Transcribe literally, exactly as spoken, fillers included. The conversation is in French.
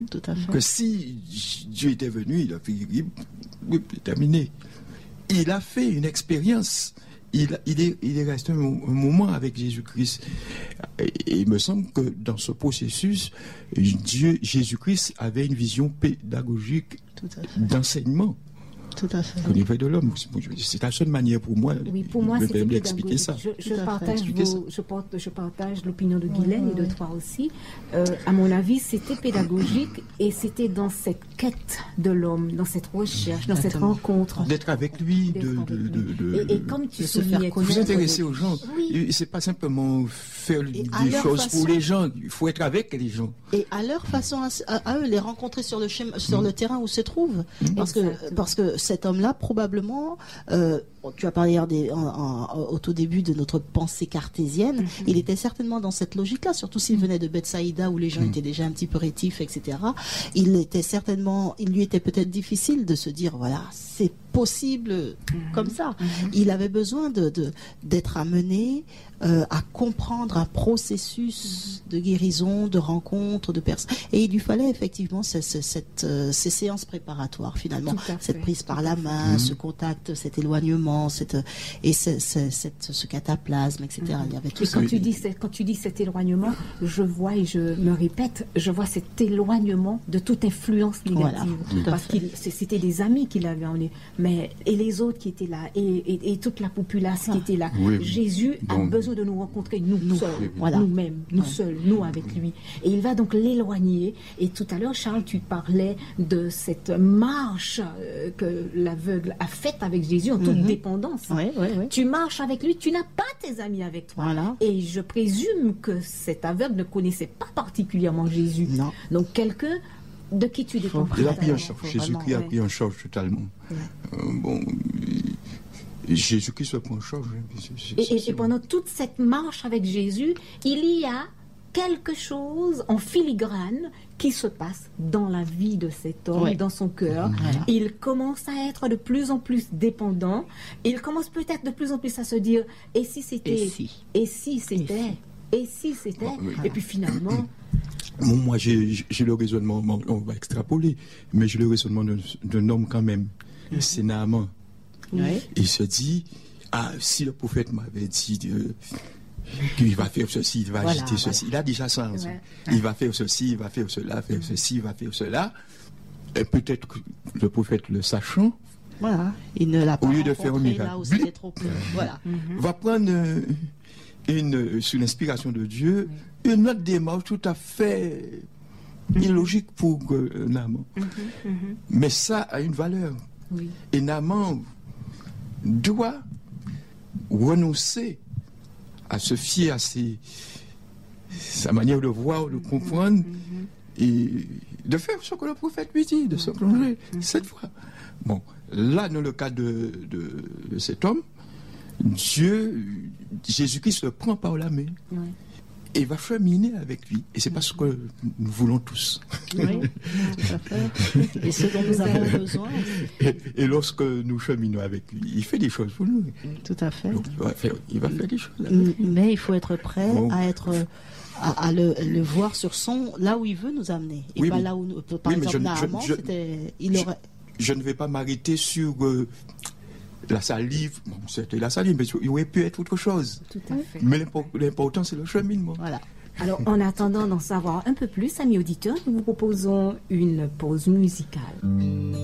Tout à fait. Que si Dieu était venu, il a fait, oui, terminé. Il a fait une expérience. Il, il, est, il est resté un, un moment avec Jésus-Christ. Et, et il me semble que dans ce processus, Dieu, Jésus-Christ avait une vision pédagogique d'enseignement. Tout à fait. Au niveau de l'homme, c'est la seule manière pour moi, oui, pour moi de d'expliquer ça. Je, je, partage vos, je, porte, je partage l'opinion de Guylaine ouais, et de ouais. toi aussi. Euh, à mon avis, c'était pédagogique et c'était dans cette quête de l'homme, dans cette recherche, dans cette rencontre. D'être avec lui, de, de, de, de, et, et comme tu soulignais, vous intéresser aux gens. Oui. C'est pas simplement faire et des choses façon, pour les gens. Il faut être avec les gens. Et à leur façon, à, à eux, les rencontrer sur le schéma, sur mmh. le terrain où se trouvent, mmh. parce que parce que cet homme-là, probablement, euh, tu as parlé des, en, en, au tout début de notre pensée cartésienne, mm-hmm. il était certainement dans cette logique-là, surtout s'il venait de Bethsaïda où les gens mm. étaient déjà un petit peu rétifs, et cetera. Il était certainement, il lui était peut-être difficile de se dire, voilà, c'est possible mm-hmm. comme ça. Mm-hmm. Il avait besoin de, de, d'être amené euh, à comprendre un processus mm-hmm. de guérison, de rencontre, de personnes. Et il lui fallait effectivement ce, ce, cette, euh, ces séances préparatoires, finalement. Cette prise par la main, mmh. ce contact, cet éloignement, cette, et ce, ce, cette, ce cataplasme, et cetera. Mmh. Il y avait tout et ça. Quand tu, dis, quand tu dis cet éloignement, je vois et je me répète, je vois cet éloignement de toute influence négative. Voilà, parce que c'était des amis qui l'avaient emmené, mais et les autres qui étaient là, et, et, et toute la population ah. qui était là. Oui, oui. Jésus donc, a besoin de nous rencontrer, nous, nous seuls, oui, oui. Voilà. nous-mêmes, nous ouais. seuls, nous avec lui. Et il va donc l'éloigner. Et tout à l'heure, Charles, tu parlais de cette marche que l'aveugle a faite avec Jésus en toute mm-hmm. dépendance. Oui, oui, oui. Tu marches avec lui, tu n'as pas tes amis avec toi. Voilà. Et je présume que cet aveugle ne connaissait pas particulièrement Jésus. Non. Donc quelqu'un de qui tu dépends. Il a pris en charge. Jésus-Christ a pris en charge totalement. Ouais. Euh, bon, Jésus-Christ se prend en charge. C'est, c'est, et, et, et pendant toute cette marche avec Jésus, il y a quelque chose en filigrane qui se passe dans la vie de cet homme, oui. dans son cœur. Voilà. Il commence à être de plus en plus dépendant. Il commence peut-être de plus en plus à se dire « et si c'était ?» Et si Et si c'était Et si c'était bon, oui. Et puis finalement... Bon, moi, j'ai, j'ai le raisonnement, on va extrapoler, mais j'ai le raisonnement d'un, d'un homme quand même. Mm-hmm. C'est Naaman. Oui. Il se dit « ah, si le prophète m'avait dit... Euh, il va faire ceci, il va voilà, agiter voilà. ceci. Il a déjà ça. Ouais. Il va faire ceci, il va faire cela, faire mmh. ceci, il va faire cela. Et peut-être que le prophète, le sachant, voilà. il ne l'a pas au lieu de faire un miracle, trop peu. Voilà. Mmh. va prendre une, une, sous l'inspiration de Dieu, mmh. une autre démarche tout à fait mmh. illogique pour euh, Naaman. Mmh. Mmh. Mais ça a une valeur. Oui. Et Naaman doit renoncer à se fier à ses, sa manière de voir, de comprendre, mm-hmm. et de faire ce que le prophète lui dit, de se plonger mm-hmm. cette fois. Bon, là, dans le cas de, de, de cet homme, Dieu, Jésus-Christ le prend par la main oui. et va cheminer avec lui. Et c'est mm-hmm. pas ce que nous voulons tous. Oui, tout à fait. Et ce dont nous avons besoin. Et, et lorsque nous cheminons avec lui, il fait des choses pour nous. Tout à fait. Donc, il va faire, il va faire des choses. Mais il faut être prêt bon. à être... à, à le, le voir sur son... là où il veut nous amener. Et oui, pas mais, là où... Nous, par oui, exemple, Naaman, c'était... Il aurait... je, je ne vais pas m'arrêter sur... Euh, la salive, bon, c'était la salive, mais il aurait pu être autre chose. Tout à fait. Mais l'important, c'est le cheminement. Voilà. Alors, en attendant d'en savoir un peu plus, amis auditeurs, nous vous proposons une pause musicale.